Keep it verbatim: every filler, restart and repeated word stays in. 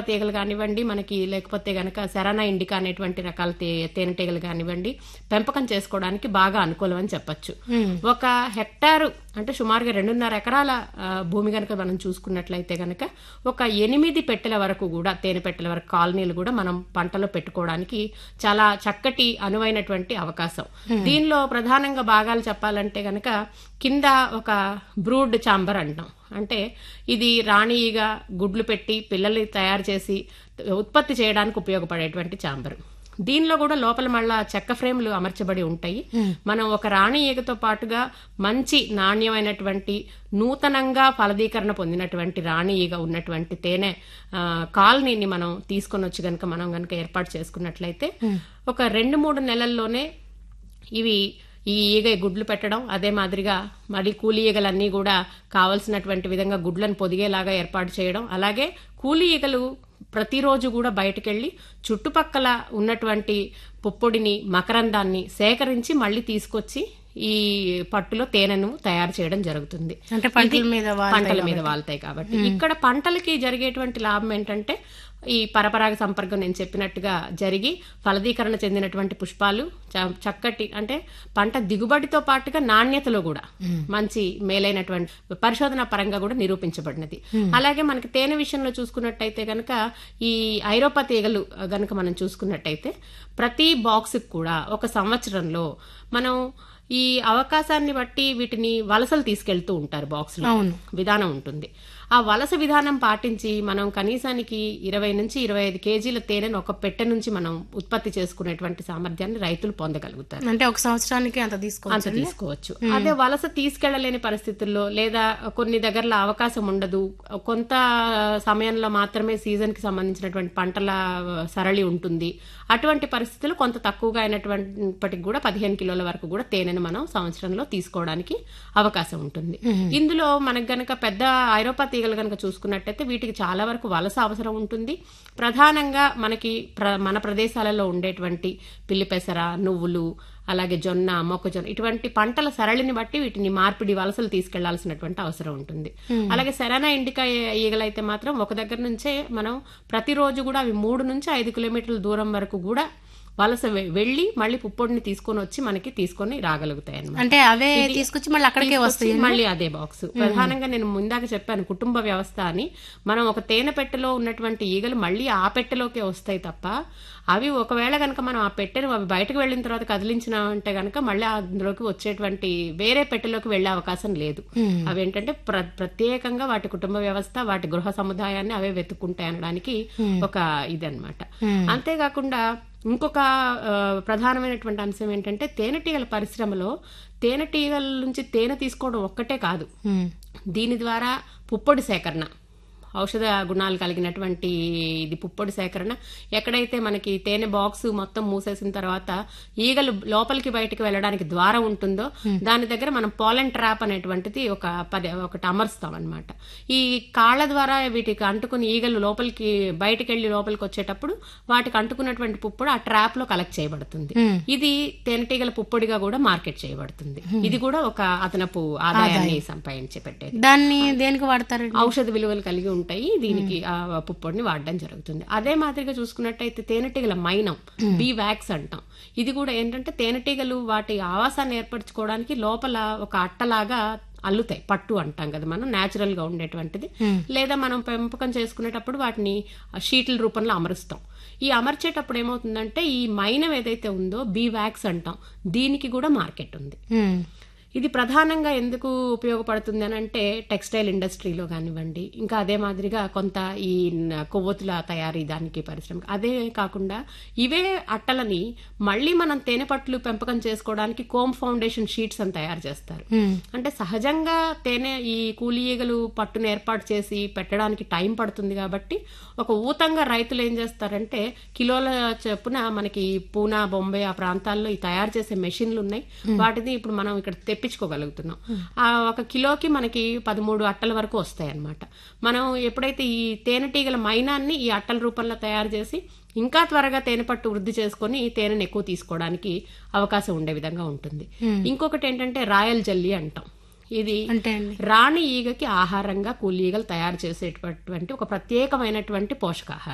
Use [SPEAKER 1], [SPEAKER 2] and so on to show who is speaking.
[SPEAKER 1] తీగలు కానివ్వండి, మనకి లేకపోతే గనక సెరానా ఇండికా అనేటువంటి రకాల తే తేనెటీగలు కానివ్వండి పెంపకం చేసుకోవడానికి బాగా అనుకూలం అని చెప్పొచ్చు. ఒక హెక్టారు అంటే సుమారుగా రెండున్నర ఎకరాల భూమి గనక మనం చూసుకున్నట్లయితే గనక ఒక ఎనిమిది పెట్టెల వరకు కూడా తేనె పెట్టెల వరకు కాలనీలు కూడా మనం పంటలో పెట్టుకోవడానికి చాలా చక్కటి అనువైనటువంటి అవకాశం. దీనిలో ప్రధానంగా భాగాలు చెప్పాలంటే గనక కింద ఒక బ్రూడ్ చాంబర్ అంటాం, అంటే ఇది రాణి ఈగ గుడ్లు పెట్టి పిల్లల్ని తయారు చేసి ఉత్పత్తి చేయడానికి ఉపయోగపడేటువంటి చాంబర్. దీనిలో కూడా లోపల మళ్ళా చెక్క ఫ్రేమ్లు అమర్చబడి ఉంటాయి. మనం ఒక రాణి ఈగతో పాటుగా మంచి నాణ్యమైనటువంటి నూతనంగా ఫలదీకరణ పొందినటువంటి రాణి ఈగ ఉన్నటువంటి తేనె కాలనీని మనం తీసుకొని వచ్చి గనక మనం గనక ఏర్పాటు చేసుకున్నట్లయితే ఒక రెండు మూడు నెలల్లోనే ఇవి ఈ ఈగ గుడ్లు పెట్టడం, అదే మాదిరిగా మరి కూలి ఈగలన్నీ కూడా కావలసినటువంటి విధంగా గుడ్లను పొదిగేలాగా ఏర్పాటు చేయడం, అలాగే కూలి ఈగలు ప్రతిరోజు కూడా బయటకెళ్లి చుట్టుపక్కల ఉన్నటువంటి పుప్పొడిని మకరందాన్ని సేకరించి మళ్ళీ తీసుకొచ్చి ఈ పట్టులో తేనెను తయారు చేయడం జరుగుతుంది.
[SPEAKER 2] అంటే పంటల మీద
[SPEAKER 1] పంటల మీద వాళ్తాయి కాబట్టి ఇక్కడ పంటలకి జరిగేటువంటి లాభం ఏంటంటే ఈ పరపరాగ సంపర్కం నేను చెప్పినట్టుగా జరిగి ఫలదీకరణ చెందినటువంటి పుష్పాలు చక్కటి అంటే పంట దిగుబడితో పాటుగా నాణ్యతలో కూడా మంచి మేలైనటువంటి పరిశోధన పరంగా కూడా నిరూపించబడినది. అలాగే మనకి తేనె విషయంలో చూసుకున్నట్టయితే గనక ఈ ఐరోపా తీగలు గనక మనం చూసుకున్నట్టయితే ప్రతి బాక్స్ కూడా ఒక సంవత్సరంలో మనం ఈ అవకాశాన్ని బట్టి వీటిని వలసలు తీసుకెళ్తూ ఉంటారు. బాక్స్ లో విధానం ఉంటుంది. ఆ వలస విధానం పాటించి మనం కనీసానికి ఇరవై నుంచి ఇరవై ఐదు కేజీల తేనెను ఒక పెట్టె నుంచి మనం ఉత్పత్తి చేసుకునేటువంటి సామర్థ్యాన్ని రైతులు పొందగలుగుతారు.
[SPEAKER 2] అంటే ఒక సంవత్సరానికి అంత తీసుకోవచ్చు
[SPEAKER 1] అంత తీసుకోవచ్చు. అదే వలస తీసుకెళ్లలేని పరిస్థితుల్లో లేదా కొన్ని దగ్గరలో అవకాశం ఉండదు, కొంత సమయంలో మాత్రమే సీజన్ కి సంబంధించినటువంటి పంటల సరళి ఉంటుంది, అటువంటి పరిస్థితులు కొంత తక్కువగా అయినటువంటికి కూడా పదిహేను కిలోల వరకు కూడా తేనెను మనం సంవత్సరంలో తీసుకోవడానికి అవకాశం ఉంటుంది. ఇందులో మనకు గనక పెద్ద ఐరోపా తీగలు కనుక చూసుకున్నట్టయితే వీటికి చాలా వరకు వలస అవసరం ఉంటుంది. ప్రధానంగా మనకి మన ప్రదేశాలలో ఉండేటువంటి పిల్లిపెసర, నువ్వులు, అలాగే జొన్న, మొక్కజొన్న ఇటువంటి పంటల సరళిని బట్టి వీటిని మార్పిడి వలసలు తీసుకెళ్లాల్సినటువంటి అవసరం ఉంటుంది. అలాగే సెరానా ఇండికా ఈగలైతే మాత్రం ఒక దగ్గర నుంచే మనం ప్రతిరోజు కూడా అవి మూడు నుంచి ఐదు కిలోమీటర్ల దూరం వరకు కూడా వలస వెళ్లి మళ్ళీ పుప్పొడిని తీసుకొని వచ్చి మనకి తీసుకొని రాగలుగుతాయి అన్నమాట.
[SPEAKER 2] అంటే అవే తీసుకొచ్చి మళ్ళీ అక్కడికే వస్తాయి,
[SPEAKER 1] మళ్ళీ అదే బాక్స్. ప్రధానంగా నేను ముందాక చెప్పాను కుటుంబ వ్యవస్థ అని. మనం ఒక తేనె పెట్టెలో ఉన్నటువంటి ఈగలు మళ్ళీ ఆ పెట్టెలోకే వస్తాయి తప్ప అవి ఒకవేళ కనుక మనం ఆ పెట్టెను అవి బయటకు వెళ్లిన తర్వాత కదిలించినామంటే గనక మళ్ళీ అందులోకి వచ్చేటువంటి వేరే పెట్టెలోకి వెళ్లే అవకాశం లేదు. అవేంటంటే ప్ర ప్రత్యేకంగా వాటి కుటుంబ వ్యవస్థ, వాటి గృహ సముదాయాన్ని అవే వెతుక్కుంటాయి అనడానికి ఒక ఇదన్నమాట. అంతేకాకుండా ఇంకొక ప్రధానమైనటువంటి అంశం ఏంటంటే తేనెటీగల పరిశ్రమలో తేనెటీగల నుంచి తేనె తీసుకోవడం ఒక్కటే కాదు, దీని ద్వారా పుప్పొడి సేకరణ, ఔషధ గుణాలు కలిగినటువంటి ఇది పుప్పొడి సేకరణ. ఎక్కడైతే మనకి తేనె బాక్స్ మొత్తం మూసేసిన తర్వాత ఈగలు లోపలికి బయటకు వెళ్ళడానికి ద్వారం ఉంటుందో దాని దగ్గర మనం పాలెన్ ట్రాప్ అనేటువంటిది ఒక పది ఒకటి అమరుస్తాం అనమాట. ఈ కాళ్ల ద్వారా వీటికి అంటుకుని ఈగలు లోపలికి బయటకు వెళ్లి లోపలికి వచ్చేటప్పుడు వాటికి అంటుకున్నటువంటి పుప్పొడి ఆ ట్రాప్ లో కలెక్ట్ చేయబడుతుంది. ఇది తేనెటీగల పుప్పొడిగా కూడా మార్కెట్ చేయబడుతుంది. ఇది కూడా ఒక అదనపు ఆదాయాన్ని సంపాదించి పెట్టేది.
[SPEAKER 2] దాన్ని దేనికి వాడతారు?
[SPEAKER 1] ఔషధ విలువలు కలిగి ఉంటాయి, దీనికి ఆ పుప్పొడిని వాడడం జరుగుతుంది. అదే మాదిరిగా చూసుకున్నట్టయితే తేనెటీగల మైనం, బీ వ్యాక్స్ అంటాం. ఇది కూడా ఏంటంటే తేనెటీగలు వాటి ఆవాసాన్ని ఏర్పరచుకోవడానికి లోపల ఒక అట్టలాగా అల్లుతాయి, పట్టు అంటాం కదా మనం, న్యాచురల్ గా ఉండేటువంటిది. లేదా మనం పెంపకం చేసుకునేటప్పుడు వాటిని షీట్ల రూపంలో అమరుస్తాం. ఈ అమర్చేటప్పుడు ఏమవుతుందంటే ఈ మైనం ఏదైతే ఉందో బీ వ్యాక్స్ అంటాం, దీనికి కూడా మార్కెట్ ఉంది. ఇది ప్రధానంగా ఎందుకు ఉపయోగపడుతుంది అని అంటే టెక్స్టైల్ ఇండస్ట్రీలో కానివ్వండి, ఇంకా అదే మాదిరిగా కొంత ఈ కొవ్వొత్తుల తయారీ దానికి పరిశ్రమ. అదే కాకుండా ఇవే అట్టలని మళ్ళీ మనం తేనె పట్లు పెంపకం చేసుకోవడానికి కోమ్ ఫౌండేషన్ షీట్స్ అని తయారు చేస్తారు. అంటే సహజంగా తేనె ఈ కూలి ఈగలు పట్టును ఏర్పాటు చేసి పెట్టడానికి టైం పడుతుంది కాబట్టి ఒక ఊతంగా రైతులు ఏం చేస్తారంటే కిలోల చొప్పున మనకి పూనా, బొంబాయి ఆ ప్రాంతాల్లో ఈ తయారు చేసే మెషిన్లు ఉన్నాయి, వాటిని ఇప్పుడు మనం ఇక్కడ తెప్పించుకోగలుగుతున్నాం. ఆ ఒక కిలోకి మనకి పదమూడు అట్టల వరకు వస్తాయి అన్నమాట. మనం ఎప్పుడైతే ఈ తేనెటీగల మైనాన్ని ఈ అట్టల రూపంలో తయారు చేసి ఇంకా త్వరగా తేనె పట్టు వృద్ధి చేసుకుని తేనెను ఎక్కువ తీసుకోవడానికి అవకాశం ఉండే విధంగా ఉంటుంది. ఇంకొకటి ఏంటంటే రాయల్ జెల్లీ అంటాం. ఇది రాణి ఈగకి ఆహారంగా కూలి ఈగలు తయారు చేసేటటువంటి ఒక ప్రత్యేకమైనటువంటి పోషకాహారం.